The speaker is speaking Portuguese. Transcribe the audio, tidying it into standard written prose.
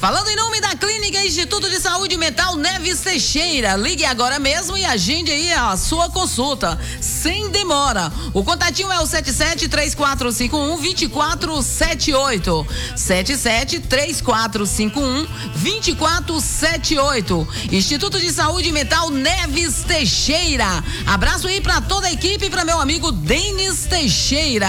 Falando em nome da Clínica Instituto de Saúde Mental Neves Teixeira, ligue agora mesmo e agende aí a sua consulta, sem demora. O contatinho é o 77-3451-2478. 77-3451-2478. Instituto de Saúde Mental Neves Teixeira. Abraço aí pra toda a equipe e pra meu amigo Denis Teixeira.